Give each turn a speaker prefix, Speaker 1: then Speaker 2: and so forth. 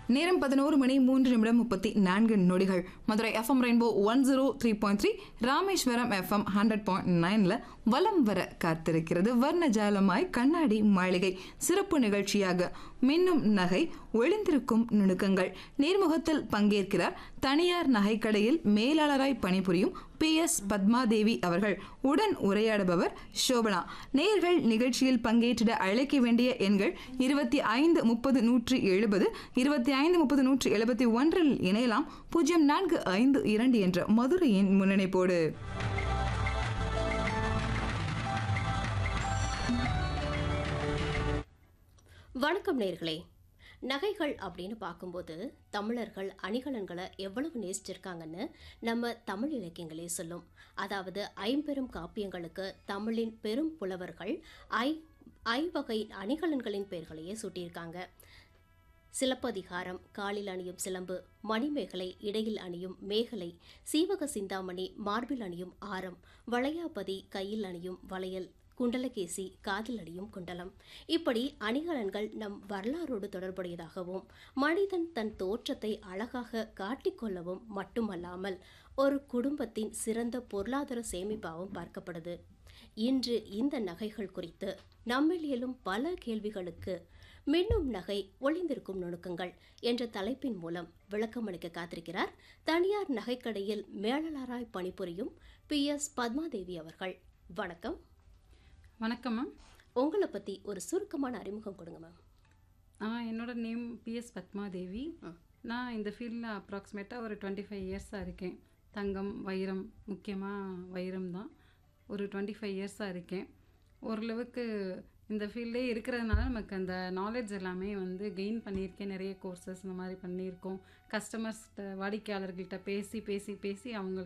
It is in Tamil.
Speaker 1: நேரம் 11:03:34 Madurai FM rainbow 103.3 Rameswaram FM 100.9ல வலம் வர காத்திருக்கிறது வர்ணஜாலமாய் கண்ணாடி மாளிகை சிறப்பு நிகழ்ச்சியாக மின்னும் நகை ஒளிந்திருக்கும் நுணுக்கங்கள் நேர்முகத்தில் பங்கேற்கிறார் தனியார் நகைக்கடையில் மேலாளராய் பணிபுரியும் PS பத்மாதேவி அவர்கள். உடன் உரையாடுபவர் சோபனா. நேயர்கள் நிகழ்ச்சியில் பங்கேற்றிட அழைக்க வேண்டிய எண்கள் 2530 2530 இணையலாம். 0452 என்ற மதுரையின் முன்னணிப்போடு.
Speaker 2: வணக்கம் நேயர்களே. நகைகள் அப்படின்னு பார்க்கும்போது தமிழர்கள் அணிகலன்களை எவ்வளவு நேசிச்சிருக்காங்கன்னு நம்ம தமிழ் இலக்கியங்களே சொல்லும். அதாவது ஐம்பெரும் காப்பியங்களுக்கு தமிழின் பெரும் புலவர்கள் ஐவகை அணிகலன்களின் பெயர்களையே சூட்டியிருக்காங்க. சிலப்பதிகாரம் காலில் அணியும் சிலம்பு, மணிமேகலை இடையில் அணியும் மேகலை, சீவக சிந்தாமணி மார்பில் அணியும் ஆரம், வளையாபதி கையில் அணியும் வளையல், குண்டலகேசி காதில் அணியும் குண்டலம். இப்படி அணிகலன்கள் நம் வரலாறோடு தொடர்புடையதாகவும் மனிதன் தன் தோற்றத்தை அழகாக காட்டிக்கொள்ளவும் மட்டுமல்லாமல் ஒரு குடும்பத்தின் சிறந்த பொருளாதார சேமிப்பாகவும் பார்க்கப்படுது. இன்று இந்த நகைகள் குறித்து நம்மில் எழும் பல கேள்விகளுக்கு மின்னும் நகை ஒளிந்திருக்கும் நுணுக்கங்கள் என்ற தலைப்பின் மூலம் விளக்கமளிக்க காத்திருக்கிறார் தனியார் நகைக்கடையில் மேலாளராய் பணிபுரியும் PS பத்மாதேவி அவர்கள். வணக்கம்.
Speaker 3: வணக்கம் மேம்.
Speaker 2: உங்களை பற்றி ஒரு சுருக்கமான அறிமுகம் கொடுங்க மேம்.
Speaker 3: என்னோட நேம் PS பத்மாதேவி. நான் இந்த ஃபீல்டில் அப்ராக்சிமேட்டாக ஒரு 25 இயர்ஸாக இருக்கேன். தங்கம் வைரம், முக்கியமாக வைரம் தான் ஒரு 25 இயர்ஸாக இருக்கேன். ஓரளவுக்கு இந்த ஃபீல்டே இருக்கிறதுனால நமக்கு அந்த நாலேஜ் எல்லாமே வந்து கெயின் பண்ணியிருக்கேன். நிறைய கோர்சஸ் இந்த மாதிரி பண்ணியிருக்கோம். கஸ்டமர்ஸ்கிட்ட வாடிக்கையாளர்கள்ட்ட பேசி பேசி பேசி அவங்கள்ட்ட